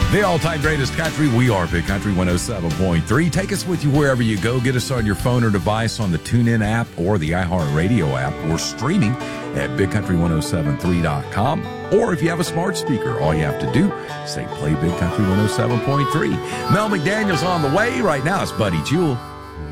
The all-time greatest country. We are Big Country 107.3. Take us with you wherever you go. Get us on your phone or device on the TuneIn app or the iHeartRadio app, or streaming at BigCountry1073.com. Or if you have a smart speaker, all you have to do is say play Big Country 107.3. Mel McDaniel's on the way. Right now it's Buddy Jewell.